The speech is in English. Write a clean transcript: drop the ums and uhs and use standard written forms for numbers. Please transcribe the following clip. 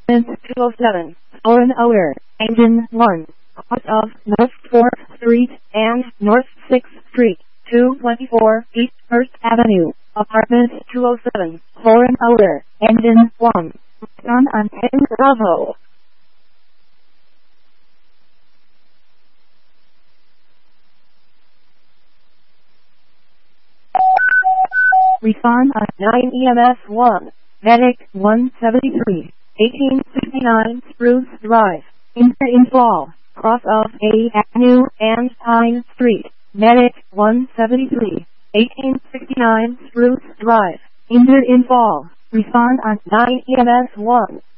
Apartment 207, Foreign Hour, Engine 1, cross of North 4th Street and North 6th Street, 224 East 1st Avenue, Apartment 207, Foreign Hour, Engine 1, on 10 Bravo. Refund on 9 EMS 1, Medic 173, 1869 Spruce Drive, in Fall, cross of A Avenue and Pine Street, Medic 173, 1869 Spruce Drive, in Fall, refund on 9 EMS 1.